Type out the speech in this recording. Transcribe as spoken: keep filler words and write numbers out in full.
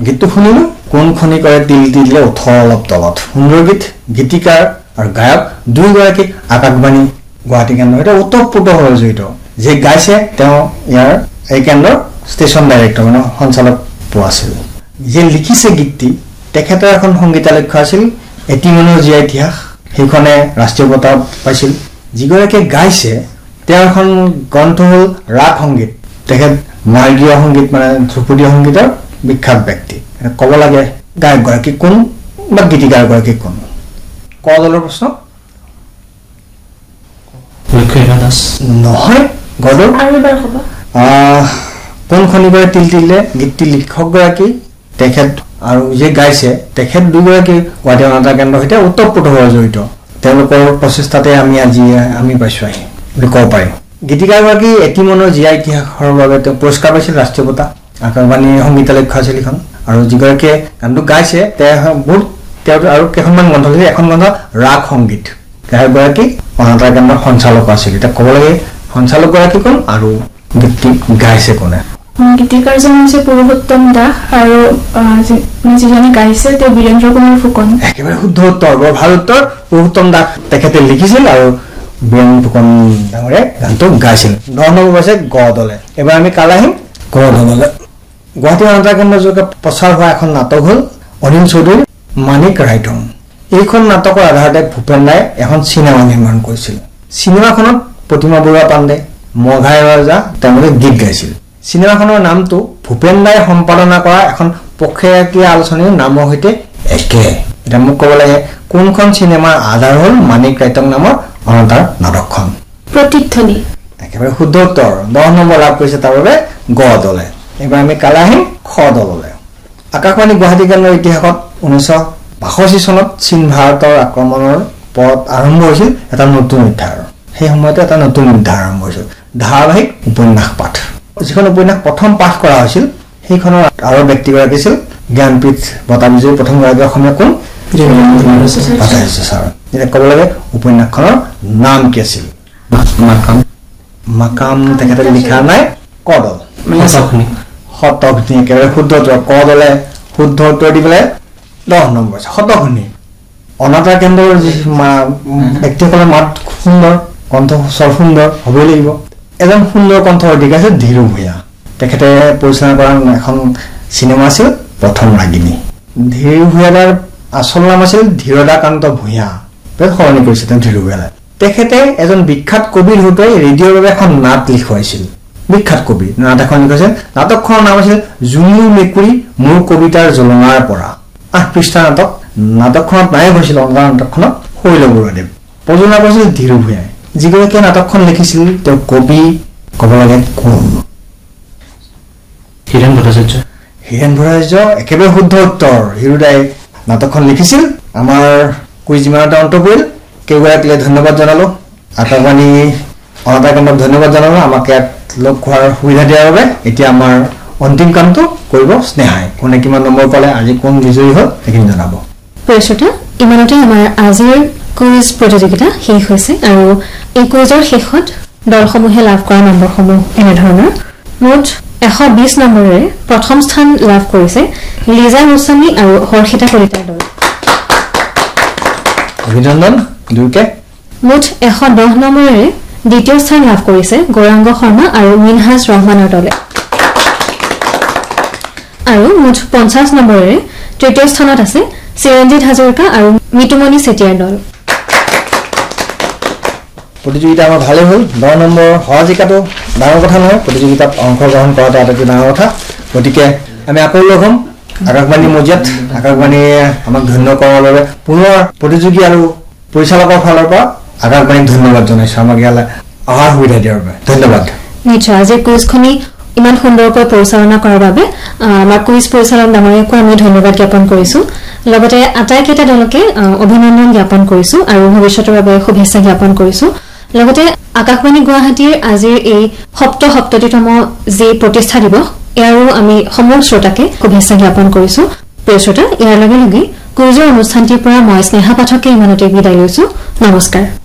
গীতটো শুনিলো কোন খনি কৰে তিল তিলে ওঠৰ অলপ তলত সুন্দৰ গীত গীতিকাৰ আৰু গায়ক দুইগৰাকী আকাশবাণী গুৱাহাটী কেন্দ্ৰ এটা ওতপ্ৰোত হৈ জড়িত যে গাইছে তেওঁ ইয়াৰ এই কেন্দ্ৰৰ ষ্টেচন ডাইৰেক্টৰ মানে সঞ্চালক পোৱা আছিল যে লিখিছে গীতটি তেখেতৰ এখন সংগীতালক্ষ্য আছিল এটিমনৰ জীয়া ইতিহাস সেইখনে ৰাষ্ট্ৰীয় বঁটা পাইছিল যিগৰাকী গাইছে তেওঁৰ এখন গ্ৰন্থ হ'ল ৰাগ সংগীত তেখেত মাৰ্গীয় সংগীত মানে ধ্ৰুপদী সংগীতৰ বিখ্যাত ব্যক্তি ক'ব লাগে গায়কগৰাকী কোন বা গীতিকাৰগৰাকী কোন ক দলৰ প্ৰশ্ন নহয় গদৰ আৰু এবাৰ ক'ব কোন খনিকৰে তিল তিলে গীতটি লিখকগৰাকী তেখেত আৰু যে গাইছে তেখেত দুগৰাকী গুৱাহাটী অনাতাঁৰ কেন্দ্ৰৰ সৈতে ওতপ্ৰোত হৈ জড়িত তেওঁলোকৰ প্ৰচেষ্টাতে আমি আজি আমি পাইছো আহি বুলি ক'ব পাৰিম গীতিকাৰগৰাকী এটিমনৰ জীয়া ইতিহাসৰ বাবে তেওঁ পুৰস্কাৰ পাইছিল ৰাষ্ট্ৰীয় বঁটা আকাশবাণী সংগীতালক্ষ্য আছিল এখন আৰু যিগৰাকীয়ে গানটো গাইছে তেওঁ বহুত তেওঁ আৰু কেইখনমান গ্ৰন্থ লিখিছে এখন গ্ৰন্থ ৰাগ সংগীত গায়কগৰাকী অনাতাঁৰ কেন্দ্ৰৰ সঞ্চালক আছিল এতিয়া ক'ব লাগে সঞ্চালকগৰাকী কোন আৰু গীতটি গাইছে কোনে গীতিকাৰজন হৈছে পুৰুষোত্তম দাস আৰু যিজনে গাইছে তেওঁ বীৰেন্দ্ৰ কুমাৰ ফুকন একেবাৰে শুদ্ধ উত্তৰ বৰ ভাল উত্তৰ পুৰুষোত্তম দাস তেখেতে লিখিছিল আৰু বীৰেন্দ্ৰ ফুকন ডাঙৰে গানটো গাইছিল দহ নম্বৰ পাইছে গ দলে এবাৰ আমি কাল আহিম গ দললৈ গুৱাহাটী অনাতাঁৰ কেন্দ্ৰৰ যোগে প্ৰচাৰ হোৱা এখন নাটক হ'ল অনিল চৌধুৰীৰ মানিক ৰাইথম এইখন নাটকৰ আধাৰতে ভূপেন ৰায়ে এখন চিনেমা নিৰ্মাণ কৰিছিল চিনেমাখনত প্ৰতিমা বৰুৱা পাণ্ডে মঘাই ৰজা তেওঁলোকে গীত গাইছিল চিনেমাখনৰ নামটো ভূপেন ৰায়ে সম্পাদনা কৰা এখন পক্ষীয়া আলোচনীৰ নামৰ সৈতে একে এটা মোক ক'ব লাগে কোনখন চিনেমাৰ আধাৰ হ'ল মানিক ৰাইথম নামৰ অনাতাঁৰ নাটকখন প্ৰতিধ্বনি একেবাৰে শুদ্ধ উত্তৰ দহ নম্বৰ লাভ কৰিছে তাৰ বাবে গ দলে এবাৰ আমি কাল আহিম খ দললৈ আকাশবাণী গুৱাহাটী কেন্দ্ৰৰ ইতিহাসত ঊনৈছশ বাষষ্ঠি চনত চীন ভাৰতৰ আক্ৰমণৰ পথ আৰম্ভ হৈছিল এটা নতুন অধ্যায়ৰ সেই সময়তে এটা নতুন অধ্যায় আৰম্ভ হৈছিল ধাৰাবাহিক উপন্যাস পাঠ যিখন উপন্যাস প্ৰথম পাঠ কৰা হৈছিল সেইখনৰ আৰু ব্যক্তিগৰাকী আছিল জ্ঞানপীঠ বঁটা বিজয়ী প্ৰথমগৰাকী অসমীয়া কোন ছাৰ এতিয়া ক'ব লাগে উপন্যাসখনৰ নাম কি আছিল মাকাম মাকাম তেখেতে লিখা নাই ক দল শতঘনী একেবাৰে শুদ্ধ উত্তৰ ক দলে শুদ্ধ উত্তৰ দি পেলাই দহ নম্বৰ শতঘনী অনাতাঁৰ কেন্দ্ৰৰ যি ব্যক্তিসকলৰ মাত সুন্দৰ কণ্ঠস্বৰ সুন্দৰ হ'বই লাগিব এজন সুন্দৰ কণ্ঠৰ অধিকাৰ আছিল ধীৰু ভূঞা তেখেতে পৰিচালনা কৰা এখন চিনেমা আছিল প্ৰথম ৰাগিনী ধীৰু ভূঞাৰ আচল নাম আছিল ধীৰদাকান্ত ভূঞা সলনি কৰিছে তেওঁ ধীৰু ভূঞালৈ তেখেতে এজন বিখ্যাত কবিৰ সৈতে ৰেডিঅ'ৰ বাবে এখন নাট লিখুৱাইছিল বিখ্যাত কবি নাট এখন লিখিছিল নাটকখনৰ নাম আছিল জুমু মেকুৰী মোৰ কবিতাৰ জলনাৰ পৰা আঠ পৃষ্ঠা নাটক নাটকখনত নায়ক হৈছিল অনাতাঁৰ নাটকখনত শৈল বৰুৱাদেৱ প্ৰযোজনা কৰিছিল ধীৰু ভূঞাই যিগৰাকীয়ে নাটকখন লিখিছিল তেওঁ কবি ক'ব লাগে কোন হীৰেণ ভট্টাচাৰ্য হীৰেণ ভট্টাচাৰ্য একেবাৰে শুদ্ধ উত্তৰ হীৰুদাই নাটকখন লিখিছিল আমাৰ কুইজ যিমানটা অন্ত পৰিল কেইগৰাকীলৈ ধন্যবাদ জনালো আকাশবাণী অনাতাঁৰ কেন্দ্ৰক ধন্যবাদ জনালো আমাক ইয়াত লগ খোৱাৰ সুবিধা দিয়াৰ বাবে এতিয়া আমাৰ অন্তিম কামটো কৰিব স্নেহাই কোনে কিমান নম্বৰ পালে আজি কোন বিজয়ী হ'ল সেইখিনি জনাব প্ৰিয়শ্ৰোতা ইমানতে আমাৰ আজিৰ কুইজ প্ৰতিযোগিতা শেষ হৈছে আৰু এই কুইজৰ শেষত দলসমূহে লাভ কৰা নম্বৰসমূহ এনেধৰণৰ মুঠ এশ বিশ নম্বৰেৰে প্ৰথম স্থান লাভ কৰিছে লিজা গোস্বামী আৰু হৰ্ষিতা কলিতাৰ দল অভিনন্দন দুয়োকে মুঠ এশ দহ নম্বৰেৰে দ্বিতীয় স্থান লাভ কৰিছে গৌৰাংগ শৰ্মা আৰু মিনহাজ ৰহমানৰ দলে আৰু মুঠ পঞ্চাছ নম্বৰেৰে তৃতীয় স্থানত আছে চিৰঞ্জিত হাজৰিকা আৰু মিতুমণি চেতিয়াৰ দল প্ৰতিযোগিতা আমাৰ ভালেই হ'ল দহ নম্বৰ সহজিকাটো ডাঙৰ কথা নহয় প্ৰতিযোগিতাত অংশগ্ৰহণ কৰাটো আটাইতকৈ ডাঙৰ কথা গতিকে আমি আকৌ লগ হ'ম আকাশবাণী মজিয়াত আকাশবাণীয়ে আমাক ধন্য কৰাৰ বাবে পুনৰ প্ৰতিযোগী আৰু পৰিচালকৰ ফালৰ পৰা আকাশবাণীক ধন্যবাদ জনাইছোঁ আমাক ইয়ালৈ অহাৰ সুবিধা দিয়াৰ বাবে ধন্যবাদ নিশ্চয় আজিৰ কুইজখনি ইমান সুন্দৰকৈ পৰিচালনা কৰাৰ বাবে আমাৰ কুইজ পৰিচালক ডাঙৰীয়াকো আমি ধন্যবাদ জ্ঞাপন কৰিছোঁ লগতে আটাইকেইটা দলকে অভিনন্দন জ্ঞাপন কৰিছোঁ আৰু ভৱিষ্যতৰ বাবে শুভেচ্ছা জ্ঞাপন কৰিছোঁ লগতে আকাশবাণী গুৱাহাটীৰ আজিৰ এই সপ্ত সপ্ততিতম যি প্ৰতিষ্ঠা দিৱস ইয়াৰো আমি সমূহ শ্ৰোতাকে শুভেচ্ছা জ্ঞাপন কৰিছোঁ প্ৰিয় শ্ৰোতা ইয়াৰ লগে লগে কুইজৰ অনুষ্ঠানটিৰ পৰা মই স্নেহা পাঠকে ইমানতে বিদায় লৈছোঁ নমস্কাৰ।